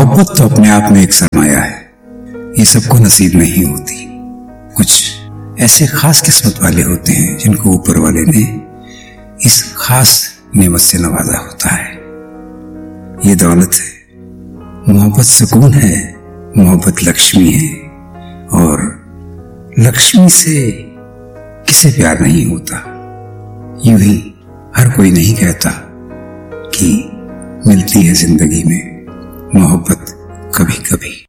मोहब्बत तो अपने आप में एक सरमाया है, ये सबको नसीब नहीं होती। कुछ ऐसे खास किस्मत वाले होते हैं जिनको ऊपर वाले ने इस खास नेमत से नवाजा होता है। ये दौलत है, मोहब्बत सुकून है, मोहब्बत लक्ष्मी है, और लक्ष्मी से किसे प्यार नहीं होता। यूं ही हर कोई नहीं कहता कि मिलती है जिंदगी में मोहब्बत कभी कभी।